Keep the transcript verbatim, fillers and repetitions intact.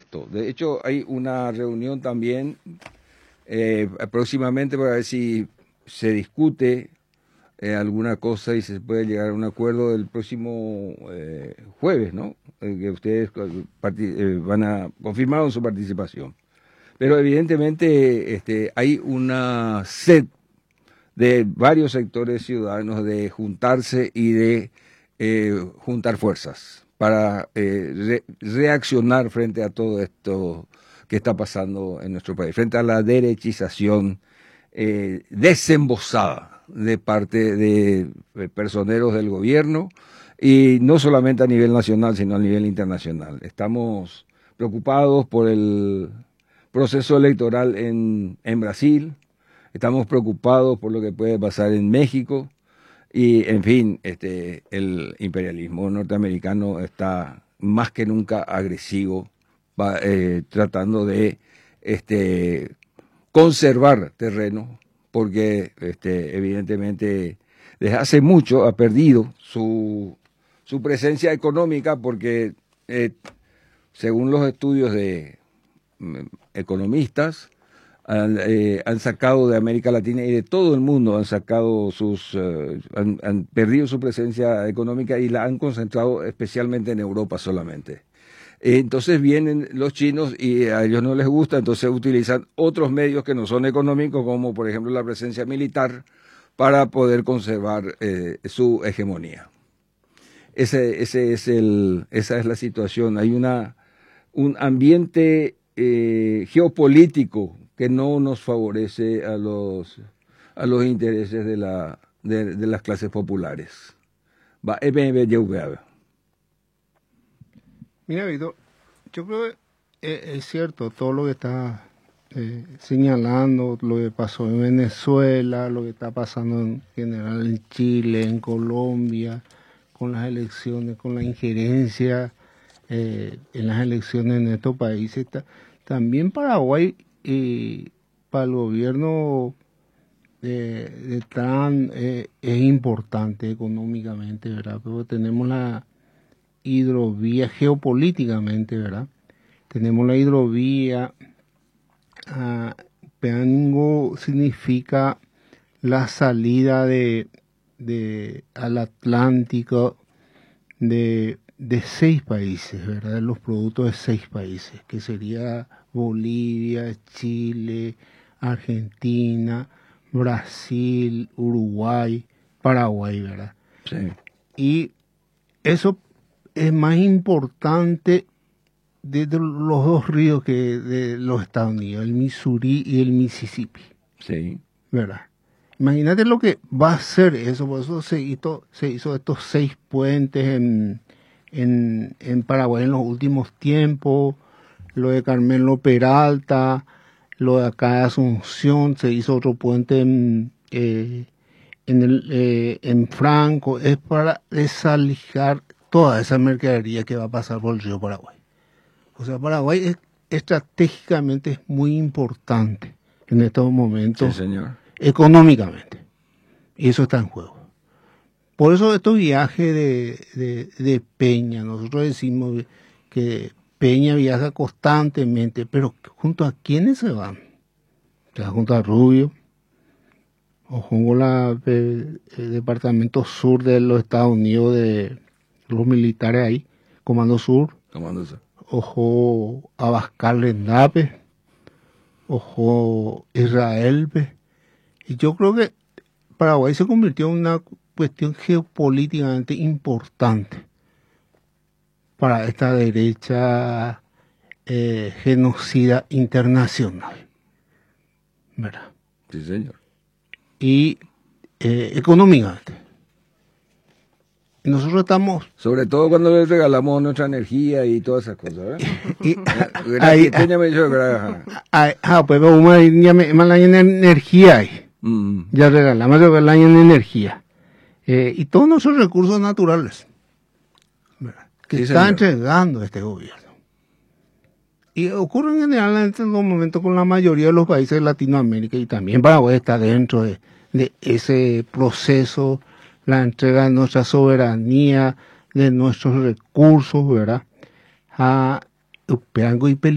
esto. De hecho, hay una reunión también eh, próximamente para ver si se discute eh, alguna cosa y se puede llegar a un acuerdo el próximo eh, jueves, ¿no? Eh, que ustedes eh, van a confirmar su participación. Pero evidentemente este, hay una sed de varios sectores ciudadanos de juntarse y de eh, juntar fuerzas para eh, re reaccionar frente a todo esto que está pasando en nuestro país, frente a la derechización eh, desembosada de parte de, de personeros del gobierno, y no solamente a nivel nacional, sino a nivel internacional. Estamos preocupados por el proceso electoral en, en Brasil, estamos preocupados por lo que puede pasar en México, y en fin, este, el imperialismo norteamericano está más que nunca agresivo, va, eh, tratando de este, conservar terreno, porque este, evidentemente desde hace mucho ha perdido su, su presencia económica, porque eh, según los estudios de mm, economistas, Han, eh, han sacado de América Latina y de todo el mundo, han sacado sus, uh, han, han perdido su presencia económica y la han concentrado especialmente en Europa solamente. Eh, entonces vienen los chinos y a ellos no les gusta, entonces utilizan otros medios que no son económicos, como por ejemplo la presencia militar, para poder conservar eh, su hegemonía. Ese, ese es el, esa es la situación. Hay una, un ambiente eh, geopolítico que no nos favorece a los, a los intereses de, la, de, de las clases populares. Va, Mira, Víctor, yo creo que es cierto todo lo que está eh, señalando, lo que pasó en Venezuela, lo que está pasando en general en Chile, en Colombia, con las elecciones, con la injerencia eh, en las elecciones en estos países. También Paraguay, y para el gobierno de, de Trump eh, es importante económicamente, ¿verdad? Pero tenemos la hidrovía geopolíticamente, ¿verdad? Tenemos la hidrovía, uh, Peango significa la salida de, de al Atlántico de, de seis países, ¿verdad? De los productos de seis países, que sería Bolivia, Chile, Argentina, Brasil, Uruguay, Paraguay, ¿verdad? Sí. Y eso es más importante de, de los dos ríos que de los Estados Unidos, el Missouri y el Mississippi. Sí. ¿Verdad? Imagínate lo que va a hacer eso, por eso se hizo, se hizo estos seis puentes en, en, en Paraguay en los últimos tiempos. Lo de Carmelo Peralta, lo de acá de Asunción, se hizo otro puente en, eh, en, el, eh, en Franco, es para desalijar toda esa mercadería que va a pasar por el río Paraguay. O sea, Paraguay es, estratégicamente es muy importante en estos momentos, sí, señor, económicamente, y eso está en juego. Por eso estos viajes de, de, de Peña, nosotros decimos que Peña viaja constantemente, pero ¿junto a quiénes se van? Se va junto a Rubio, o con la, el, el departamento sur de los Estados Unidos, de los militares ahí, Comando Sur, Comando Sur, ojo Abascal Rendape, ojo Israel, y yo creo que Paraguay se convirtió en una cuestión geopolíticamente importante para esta derecha eh, genocida internacional, ¿verdad? Sí, señor. Y eh, económicamente. Y nosotros estamos... Sobre todo cuando les regalamos nuestra energía y todas esas cosas, ¿verdad? y, ahí, Peña me dijo, ah, pues vamos a ir más en energía ahí. Mm. Ya regalamos el año en energía. Eh, y todos nuestros recursos naturales, ¿verdad? Que sí, está señor. Entregando este gobierno. Y ocurre en general en estos momentos con la mayoría de los países de Latinoamérica, y también Paraguay está dentro de, de ese proceso, la entrega de nuestra soberanía, de nuestros recursos, ¿verdad? A Upeango y